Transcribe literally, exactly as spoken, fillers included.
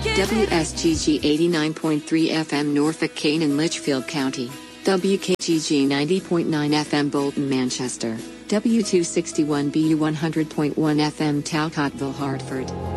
W S G G eighty-nine point three F M Norfolk, Kane and Litchfield County. W K G G ninety point nine F M Bolton, Manchester. W two sixty-one B U one hundred point one F M Talcottville, Hartford.